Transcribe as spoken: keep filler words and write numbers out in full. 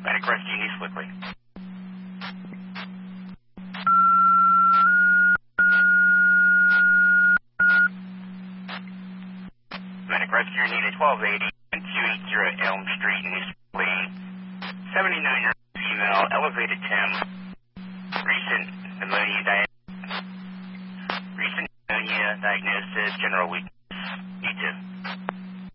Medic rescue needs quickly. Medic rescue needed twelve eighty and two eighty Elm Street in East Lee. seventy-nine year old female, elevated temp. Recent pneumonia, di recent pneumonia diagnosis, general weakness.